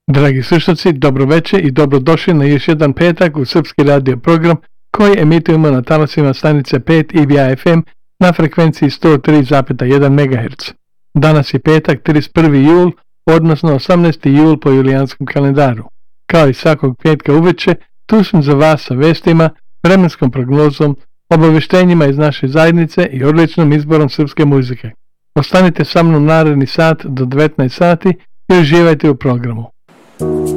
Dragi slušalci, dobroveče i dobrodošli na još jedan petak u srpski radio program koji emitujemo na talasima stanice 5 IBA FM na frekvenciji 103,1 MHz. Danas je petak 31. jul, odnosno 18. jul po julijanskom kalendaru. Kao i svakog petka uveče, tu sam za vas sa vestima, vremenskom prognozom, obaveštenjima iz naše zajednice i odličnom izborom srpske muzike. Ostanite sa mnom naredni sat do 19 sati i uživajte u programu.